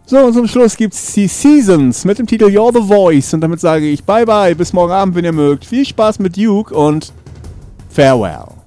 So, und zum Schluss gibt es die Seasons mit dem Titel You're the Voice. Und damit sage ich bye bye, bis morgen Abend, wenn ihr mögt. Viel Spaß mit Duke und farewell.